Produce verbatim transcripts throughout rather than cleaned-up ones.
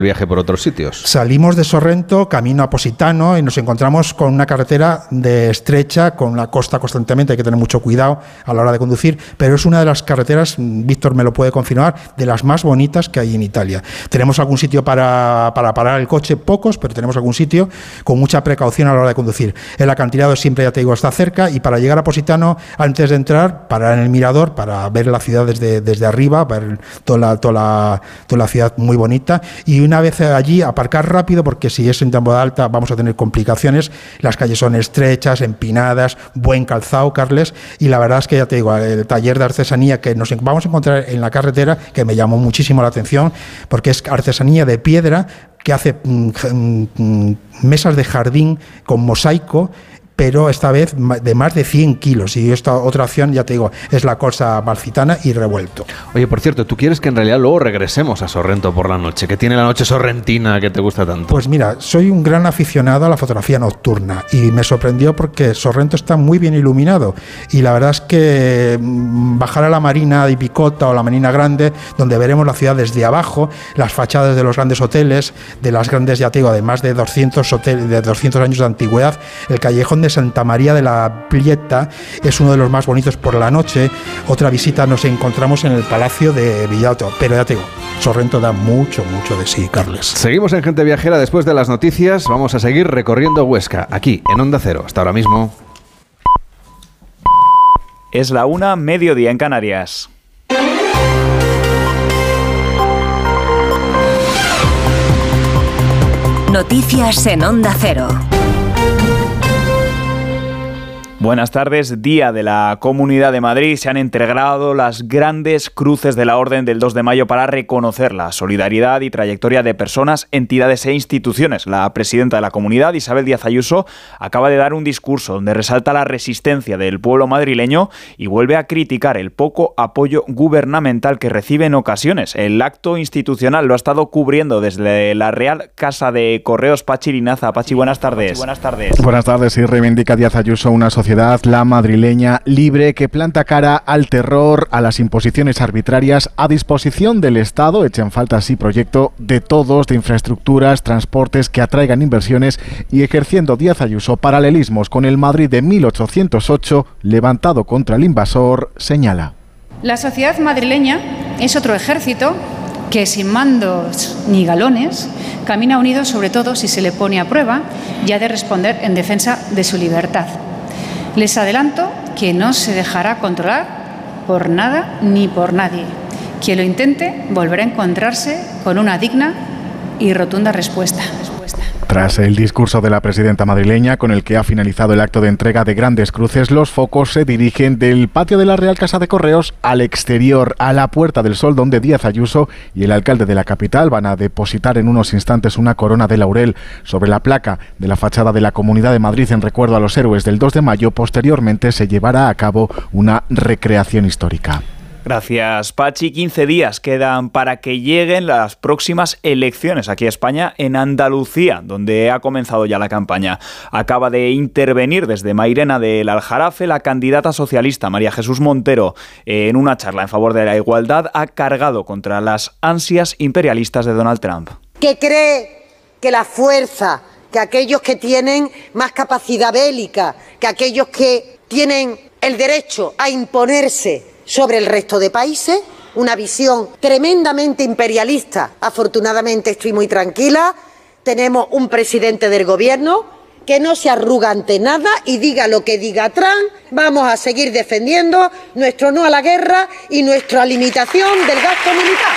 viaje por otros sitios. Salimos de Sorrento, camino a Positano, y nos encontramos con una carretera de estrecha, con la costa constantemente, hay que tener mucho cuidado a la hora de conducir, pero es una de las carreteras, Víctor me lo puede confirmar, de las más bonitas que hay en Italia. Tenemos algún sitio para, para parar el coche, pocos, pero tenemos algún sitio con mucha precaución a la hora de conducir. El acantilado siempre, ya te digo, está cerca, y para llegar a Positano, antes de entrar, parar en el mirador para ver la ciudad desde, desde arriba, ver toda la, toda, la, toda la ciudad muy bonita, y una vez allí aparcar rápido, porque si es en temporada alta vamos a tener complicaciones. Las calles son estrechas, empinadas, buen calzado, Carles, y la verdad es que ya te digo, el taller de artesanía que nos vamos a encontrar en la carretera, que me llamó muchísimo la atención, porque es artesanía de piedra, que hace mm, mm, mesas de jardín con mosaico, pero esta vez de más de cien kilos, y esta otra opción, ya te digo, es la cosa malfitana y revuelto. Oye, por cierto, ¿tú quieres que en realidad luego regresemos a Sorrento por la noche? ¿Qué tiene la noche sorrentina que te gusta tanto? Pues mira, soy un gran aficionado a la fotografía nocturna, y me sorprendió porque Sorrento está muy bien iluminado, y la verdad es que bajar a la Marina de Picota o la Marina Grande, donde veremos la ciudad desde abajo, las fachadas de los grandes hoteles, de las grandes, ya te digo, de más de doscientos, hoteles, de doscientos años de antigüedad, el callejón de Santa María de la Plieta es uno de los más bonitos por la noche. Otra visita nos encontramos en el Palacio de Villato, pero ya te digo, Sorrento da mucho, mucho de sí, Carles. Seguimos en Gente Viajera después de las noticias. Vamos a seguir recorriendo Huesca, aquí en Onda Cero. Hasta ahora mismo. Es la una, mediodía en Canarias. Noticias en Onda Cero. Buenas tardes. Día de la Comunidad de Madrid. Se han entregado las grandes cruces de la Orden del dos de mayo para reconocer la solidaridad y trayectoria de personas, entidades e instituciones. La presidenta de la Comunidad, Isabel Díaz Ayuso, acaba de dar un discurso donde resalta la resistencia del pueblo madrileño y vuelve a criticar el poco apoyo gubernamental que recibe en ocasiones. El acto institucional lo ha estado cubriendo desde la Real Casa de Correos Pachi Linaza. Pachi, buenas tardes. Pachi, buenas tardes. Buenas tardes. Y reivindica Díaz Ayuso una sociedad, la madrileña, libre, que planta cara al terror, a las imposiciones arbitrarias, a disposición del Estado. Echa en falta así proyecto de todos, de infraestructuras, transportes que atraigan inversiones, y ejerciendo Díaz Ayuso paralelismos con el Madrid de mil ochocientos ocho, levantado contra el invasor, señala: la sociedad madrileña es otro ejército que, sin mandos ni galones, camina unido sobre todo si se le pone a prueba y ha de responder en defensa de su libertad. Les adelanto que no se dejará controlar por nada ni por nadie. Quien lo intente volverá a encontrarse con una digna y rotunda respuesta. Tras el discurso de la presidenta madrileña, con el que ha finalizado el acto de entrega de grandes cruces, los focos se dirigen del patio de la Real Casa de Correos al exterior, a la Puerta del Sol, donde Díaz Ayuso y el alcalde de la capital van a depositar en unos instantes una corona de laurel sobre la placa de la fachada de la Comunidad de Madrid en recuerdo a los héroes del dos de mayo. Posteriormente se llevará a cabo una recreación histórica. Gracias, Pachi. quince días quedan para que lleguen las próximas elecciones aquí en España, en Andalucía, donde ha comenzado ya la campaña. Acaba de intervenir desde Mairena del Aljarafe la candidata socialista María Jesús Montero. En una charla en favor de la igualdad ha cargado contra las ansias imperialistas de Donald Trump. Que cree que la fuerza, que aquellos que tienen más capacidad bélica, que aquellos que tienen el derecho a imponerse sobre el resto de países, una visión tremendamente imperialista. Afortunadamente estoy muy tranquila, tenemos un presidente del gobierno que no se arruga ante nada y diga lo que diga Trump, vamos a seguir defendiendo nuestro no a la guerra y nuestra limitación del gasto militar.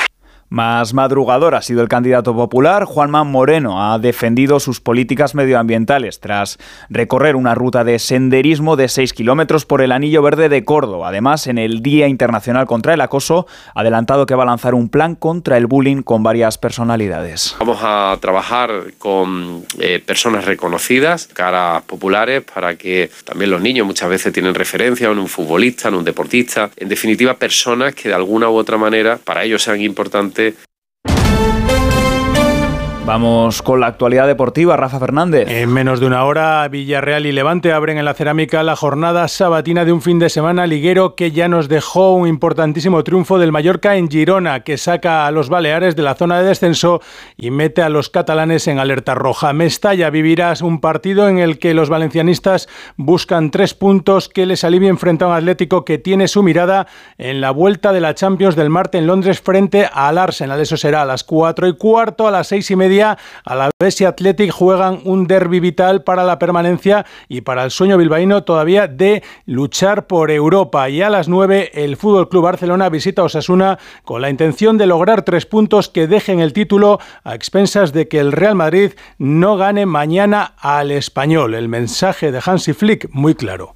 Más madrugador ha sido el candidato popular. Juanma Moreno ha defendido sus políticas medioambientales tras recorrer una ruta de senderismo de seis kilómetros por el Anillo Verde de Córdoba. Además, en el Día Internacional contra el Acoso, ha adelantado que va a lanzar un plan contra el bullying con varias personalidades. Vamos a trabajar con eh, personas reconocidas, caras populares, para que también los niños muchas veces tienen referencia en un futbolista, en un deportista. En definitiva, personas que de alguna u otra manera para ellos sean importantes. Vamos con la actualidad deportiva, Rafa Fernández. En menos de una hora, Villarreal y Levante abren en la Cerámica la jornada sabatina de un fin de semana liguero que ya nos dejó un importantísimo triunfo del Mallorca en Girona, que saca a los Baleares de la zona de descenso y mete a los catalanes en alerta roja. Mestalla vivirá un partido en el que los valencianistas buscan tres puntos que les alivien frente a un Atlético que tiene su mirada en la vuelta de la Champions del martes en Londres frente al Arsenal. Eso será a las cuatro y cuarto, a las seis y media a la vez y Athletic juegan un derbi vital para la permanencia y para el sueño bilbaíno todavía de luchar por Europa. Y a las nueve el F C Barcelona visita a Osasuna con la intención de lograr tres puntos que dejen el título a expensas de que el Real Madrid no gane mañana al Español. El mensaje de Hansi Flick muy claro.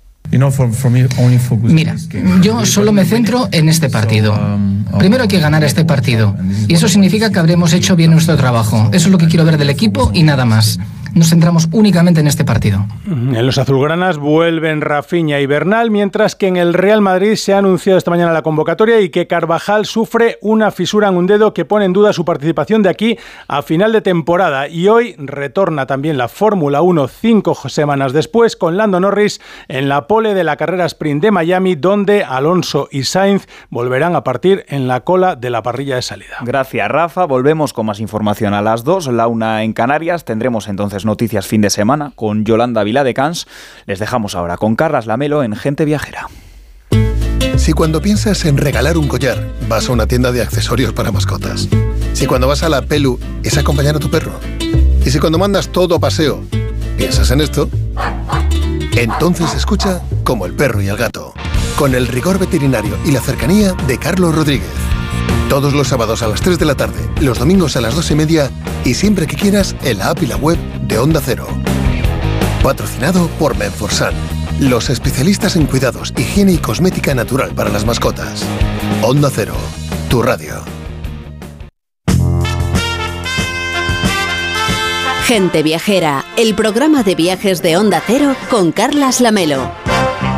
Mira, yo solo me centro en este partido. Primero hay que ganar este partido. Y eso significa que habremos hecho bien nuestro trabajo. Eso es lo que quiero ver del equipo y nada más. Nos centramos únicamente en este partido. En los azulgranas vuelven Rafinha y Bernal, mientras que en el Real Madrid se ha anunciado esta mañana la convocatoria y que Carvajal sufre una fisura en un dedo que pone en duda su participación de aquí a final de temporada. Y hoy retorna también la Fórmula uno cinco semanas después con Lando Norris en la pole de la carrera sprint de Miami, donde Alonso y Sainz volverán a partir en la cola de la parrilla de salida. Gracias, Rafa. Volvemos con más información a las dos, la una en Canarias. Tendremos entonces noticias fin de semana con Yolanda Viladecans. Les dejamos ahora con Carlas Lamelo en Gente Viajera. Si cuando piensas en regalar un collar, vas a una tienda de accesorios para mascotas. Si cuando vas a la Pelu es acompañar a tu perro. Y si cuando mandas todo a paseo, piensas en esto, entonces escucha Como el perro y el gato, con el rigor veterinario y la cercanía de Carlos Rodríguez. Todos los sábados a las tres de la tarde, los domingos a las dos y media y siempre que quieras en la app y la web de Onda Cero. Patrocinado por Menforsan, los especialistas en cuidados, higiene y cosmética natural para las mascotas. Onda Cero, tu radio. Gente Viajera, el programa de viajes de Onda Cero con Carlas Lamelo.